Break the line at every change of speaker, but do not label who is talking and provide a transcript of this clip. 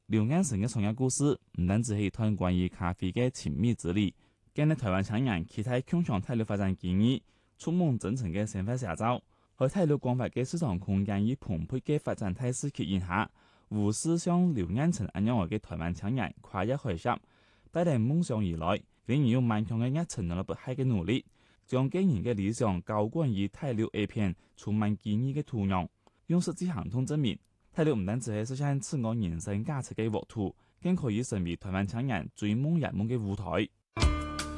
劉安成嘅創業故事唔單止係一段關於咖啡嘅親密之旅，更係台灣青年期待共享態度發展建議，觸夢真誠嘅想法寫照，喺態度廣闊嘅市場空間與蓬勃嘅發展態勢吸引下，無私向劉安成一樣嘅台灣青年跨越海峽，帶嚟夢想而來，仍然用頑強嘅熱忱同埋不懈嘅努力，將經營嘅理想澆灌於大陸一片充滿堅毅嘅土壤，用實際行動證明，大陸唔單止係實現自我人生價值嘅沃土，更可以成為台灣青年追夢圓夢嘅舞台。